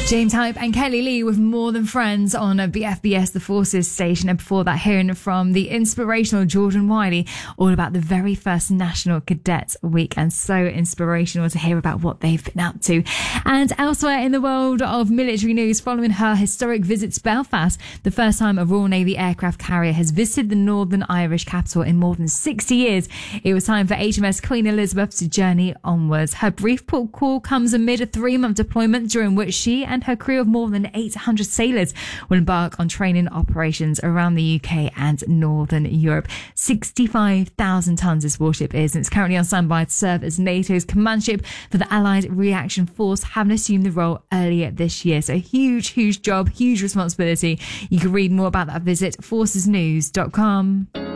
James Hype and Kelly Lee with More Than Friends on BFBS, the Forces station. And before that, hearing from the inspirational Jordan Wiley, all about the very first National Cadets Week, and so inspirational to hear about what they've been up to. And elsewhere in the world of military news, following her historic visit to Belfast, the first time a Royal Navy aircraft carrier has visited the Northern Irish capital in more than 60 years, it was time for HMS Queen Elizabeth to journey onwards. Her brief port call comes amid a 3-month deployment during which she and her crew of more than 800 sailors will embark on training operations around the UK and Northern Europe. 65,000 tonnes this warship is, and it's currently on standby to serve as NATO's command ship for the Allied Reaction Force, having assumed the role earlier this year. So huge job, huge responsibility. You can read more about that visit at forcesnews.com.